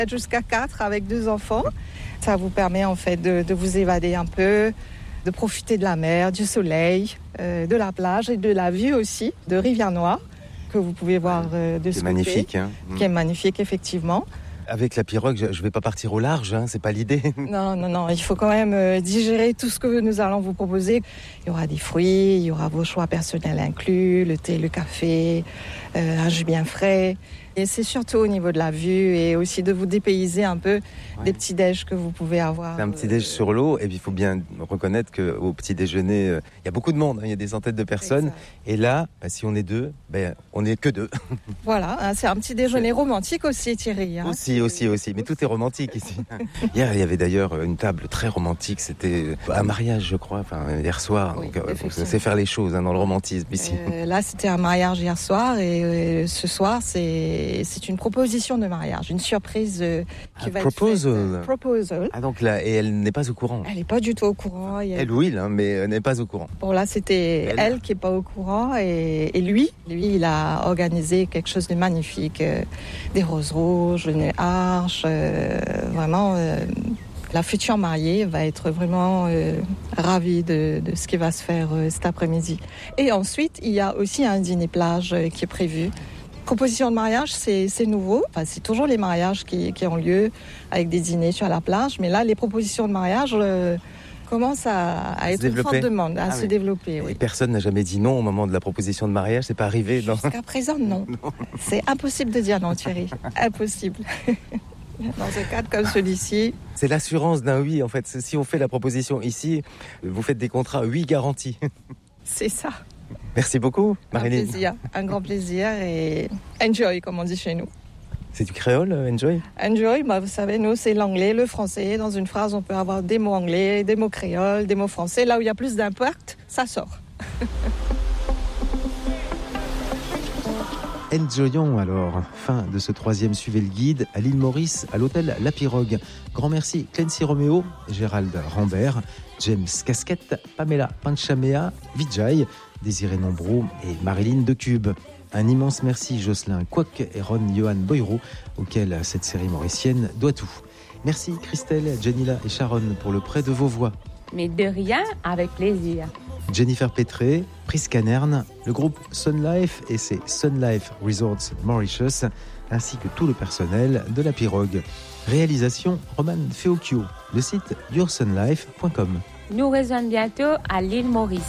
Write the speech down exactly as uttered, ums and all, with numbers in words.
jusqu'à quatre avec deux enfants. Ça vous permet en fait de, de vous évader un peu, de profiter de la mer, du soleil, euh, de la plage et de la vue aussi de Rivière-Noire que vous pouvez voir euh, de ce côté. C'est magnifique. Hein. Qui est magnifique effectivement. Avec la pirogue, je ne vais pas partir au large, hein, c'est pas l'idée. Non, non, non, il faut quand même euh, digérer tout ce que nous allons vous proposer. Il y aura des fruits, il y aura vos choix personnels inclus, le thé, le café, euh, un jus bien frais. Et c'est surtout au niveau de la vue et aussi de vous dépayser un peu ouais. des petits déj que vous pouvez avoir. C'est un petit déj sur l'eau et puis il faut bien reconnaître qu'au petit déjeuner, il euh, y a beaucoup de monde, il hein, y a des centaines de personnes. Et là, bah, si on est deux, bah, on n'est que deux. Voilà, hein, c'est un petit déjeuner romantique aussi Thierry. Hein. Aussi, aussi, aussi, mais tout est romantique ici. Hier, il y avait d'ailleurs une table très romantique, c'était un mariage je crois, enfin, hier soir. Oui, donc, on sait faire les choses hein, dans le romantisme ici. Euh, là, c'était un mariage hier soir et euh, ce soir, c'est c'est une proposition de mariage, une surprise euh, qui un va proposal. être faite. Proposal. Ah donc là, et elle n'est pas au courant. Elle n'est pas du tout au courant. Elle, elle oui, hein, mais elle n'est pas au courant. Bon là, c'était elle, elle qui n'est pas au courant et, et lui, lui, il a organisé quelque chose de magnifique, euh, des roses rouges, une arche, euh, vraiment. Euh, La future mariée va être vraiment euh, ravie de, de ce qui va se faire euh, cet après-midi. Et ensuite, il y a aussi un dîner plage euh, qui est prévu. Proposition de mariage, c'est, c'est nouveau. Enfin, c'est toujours les mariages qui, qui ont lieu avec des dîners sur la plage. Mais là, les propositions de mariage euh, commencent à, à être une forte demande, à ah se oui. développer. Oui. Et personne n'a jamais dit non au moment de la proposition de mariage, c'est pas arrivé non. Jusqu'à présent, non. non. C'est impossible de dire non, Thierry. Impossible. Dans un cadre comme celui-ci. C'est l'assurance d'un oui, en fait. Si on fait la proposition ici, vous faites des contrats oui garantis. C'est ça. Merci beaucoup, Marilyn. Un plaisir, un grand plaisir et enjoy, comme on dit chez nous. C'est du créole, enjoy? Enjoy, bah, vous savez, nous, c'est l'anglais, le français. Dans une phrase, on peut avoir des mots anglais, des mots créoles, des mots français. Là où il y a plus d'impact, ça sort. Enjoyons alors, fin de ce troisième Suivez le guide à l'île Maurice, à l'hôtel La Pirogue. Grand merci Clancy Roméo, Gérald Rambert, James Casquette, Pamela Panchamea, Vijay, Désiré Nombrou et Marilyn Decube. Un immense merci Jocelyn Quoc et Ron Johan Boyro, auquel cette série mauricienne doit tout. Merci Christelle, Janila et Sharon pour le prêt de vos voix. Mais de rien, avec plaisir. Jennifer Petré, Prisca Nern, le groupe Sun Life et ses Sun Life Resorts Mauritius, ainsi que tout le personnel de la Pirogue. Réalisation Roman Feocchio, le site your sun life point com. Nous rejoignons bientôt à l'île Maurice.